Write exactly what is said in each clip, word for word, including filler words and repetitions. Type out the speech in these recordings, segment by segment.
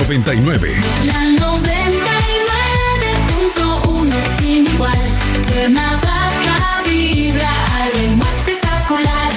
noventa y nueve. La noventa y nueve punto uno sin igual. Cuernavaca vibra al ritmo espectacular.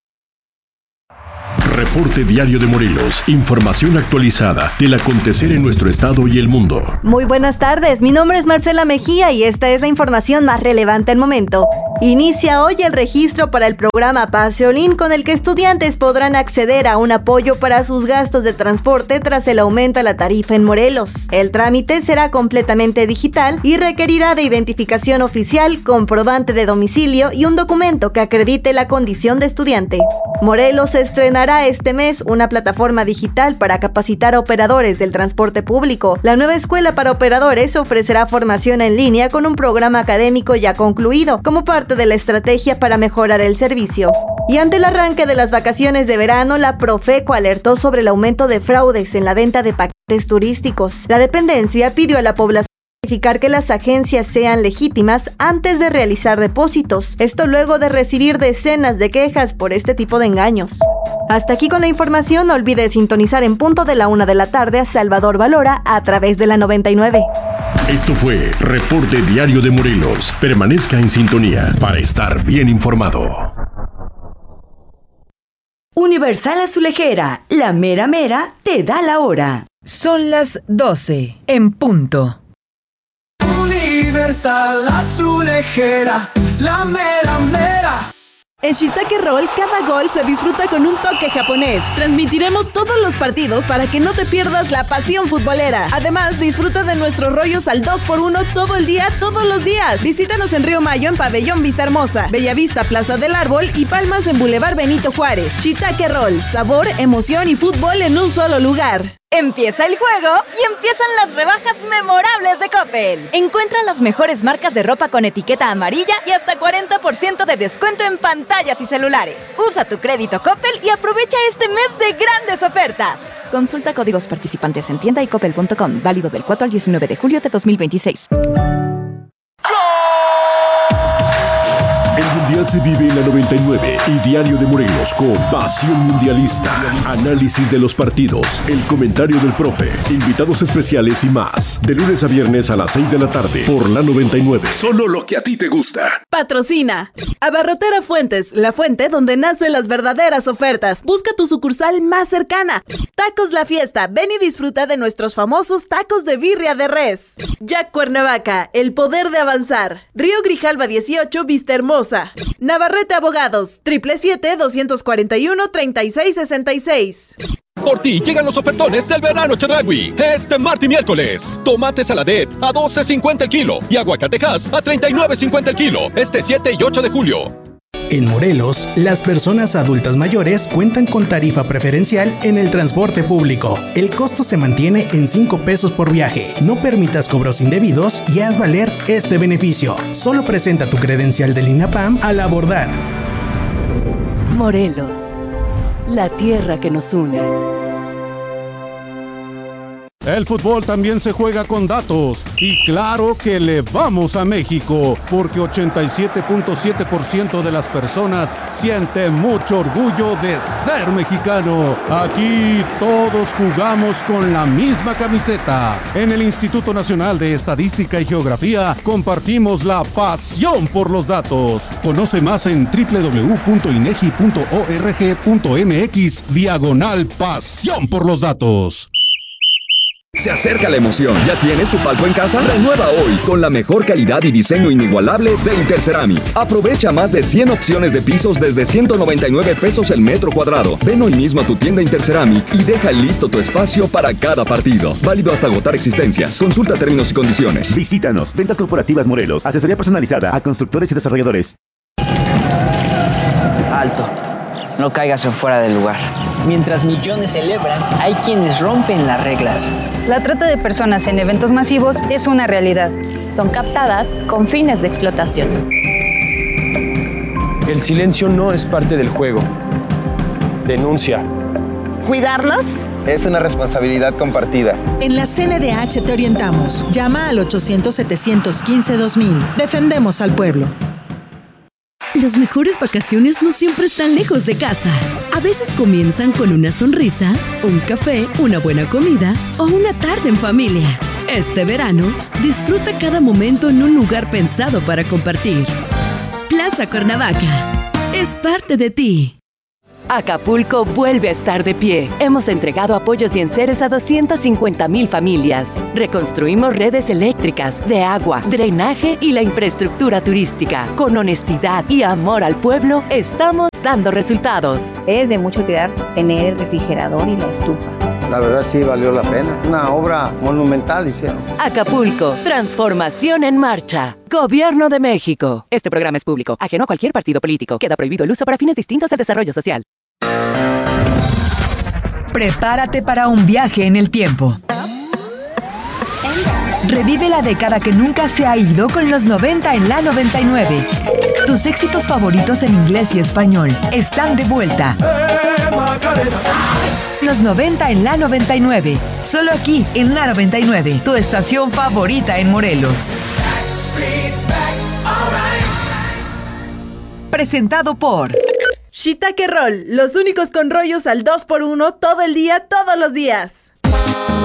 Reporte Diario de Morelos. Información actualizada del acontecer en nuestro estado y el mundo. Muy buenas tardes, mi nombre es Marcela Mejía y esta es la información más relevante al momento. Inicia hoy el registro para el programa Paseolín, con el que estudiantes podrán acceder a un apoyo para sus gastos de transporte tras el aumento a la tarifa en Morelos. El trámite será completamente digital y requerirá de identificación oficial, comprobante de domicilio y un documento que acredite la condición de estudiante. Morelos estrenará este mes una plataforma digital para capacitar a operadores del transporte público. La nueva escuela para operadores ofrecerá formación en línea con un programa académico ya concluido, como parte de la estrategia para mejorar el servicio. Y ante el arranque de las vacaciones de verano, la Profeco alertó sobre el aumento de fraudes en la venta de paquetes turísticos. La dependencia pidió a la población verificar que las agencias sean legítimas antes de realizar depósitos. Esto luego de recibir decenas de quejas por este tipo de engaños. Hasta aquí con la información. No olvide sintonizar en punto de la una de la tarde a Salvador Valora a través de la noventa y nueve. Esto fue Reporte Diario de Morelos. Permanezca en sintonía para estar bien informado. Universal Azulejera, la mera mera te da la hora. Son las doce en punto. Universal Azulejera, la mera mera. En Shiitake Roll, cada gol se disfruta con un toque japonés. Transmitiremos todos los partidos para que no te pierdas la pasión futbolera. Además, disfruta de nuestros rollos al dos por uno todo el día, todos los días. Visítanos en Río Mayo, en Pabellón Vista Hermosa, Bellavista, Plaza del Árbol y Palmas en Boulevard Benito Juárez. Shiitake Roll, sabor, emoción y fútbol en un solo lugar. Empieza el juego y empiezan las rebajas memorables de Coppel. Encuentra las mejores marcas de ropa con etiqueta amarilla y hasta cuarenta por ciento de descuento en pantallas y celulares. Usa tu crédito Coppel y aprovecha este mes de grandes ofertas. Consulta códigos participantes en tienda y coppel punto com. Válido del cuatro al diecinueve de julio de dos mil veintiséis. El Mundial se vive en la noventa y nueve y Diario de Morelos con Pasión Mundialista. Análisis de los partidos, el comentario del profe, invitados especiales y más. De lunes a viernes a las seis de la tarde por la noventa y nueve. Solo lo que a ti te gusta. Patrocina Abarrotera Fuentes, la fuente donde nacen las verdaderas ofertas. Busca tu sucursal más cercana. Tacos La Fiesta, ven y disfruta de nuestros famosos tacos de birria de res. Jack Cuernavaca, el poder de avanzar. Río Grijalva dieciocho, Vista Hermosa. Navarrete Abogados, triple siete, doscientos cuarenta y uno, treinta y seis sesenta y seis. Por ti llegan los ofertones del verano Chedraui. Este martes y miércoles. Tomate Saladet a doce cincuenta el kilo y aguacatejas a treinta y nueve cincuenta el kilo. Este siete y ocho de julio. En Morelos, las personas adultas mayores cuentan con tarifa preferencial en el transporte público. El costo se mantiene en cinco pesos por viaje. No permitas cobros indebidos y haz valer este beneficio. Solo presenta tu credencial del INAPAM al abordar. Morelos, la tierra que nos une. El fútbol también se juega con datos y claro que le vamos a México porque ochenta y siete punto siete por ciento de las personas siente mucho orgullo de ser mexicano. Aquí todos jugamos con la misma camiseta. En el Instituto Nacional de Estadística y Geografía compartimos la pasión por los datos. Conoce más en doble u doble u doble u punto inegi punto org punto mx diagonal pasión por los datos. Se acerca la emoción. ¿Ya tienes tu palco en casa? Renueva hoy con la mejor calidad y diseño inigualable de Interceramic. Aprovecha más de cien opciones de pisos desde ciento noventa y nueve pesos el metro cuadrado. Ven hoy mismo a tu tienda Interceramic y deja listo tu espacio para cada partido. Válido hasta agotar existencias. Consulta términos y condiciones. Visítanos. Ventas Corporativas Morelos. Asesoría personalizada a constructores y desarrolladores. Alto. No caigas en fuera del lugar. Mientras millones celebran, hay quienes rompen las reglas. La trata de personas en eventos masivos es una realidad. Son captadas con fines de explotación. El silencio no es parte del juego. Denuncia. ¿Cuidarnos? Es una responsabilidad compartida. En la C N D H te orientamos. Llama al ochocientos, setecientos quince, dos mil. Defendemos al pueblo. Las mejores vacaciones no siempre están lejos de casa. A veces comienzan con una sonrisa, un café, una buena comida o una tarde en familia. Este verano, disfruta cada momento en un lugar pensado para compartir. Plaza Cuernavaca es parte de ti. Acapulco vuelve a estar de pie. Hemos entregado apoyos y enseres a doscientas cincuenta mil familias. Reconstruimos redes eléctricas, de agua, drenaje y la infraestructura turística. Con honestidad y amor al pueblo, estamos dando resultados. Es de mucho cuidar tener el refrigerador y la estufa. La verdad sí valió la pena. Una obra monumental hicieron. Acapulco, transformación en marcha. Gobierno de México. Este programa es público, ajeno a cualquier partido político. Queda prohibido el uso para fines distintos al desarrollo social. Prepárate para un viaje en el tiempo. Revive la década que nunca se ha ido con los noventa en la noventa y nueve. Tus éxitos favoritos en inglés y español están de vuelta. Los noventa en la noventa y nueve. Solo aquí en la noventa y nueve, tu estación favorita en Morelos. Presentado por Shiitake Roll, los únicos con rollos al dos por uno todo el día, todos los días.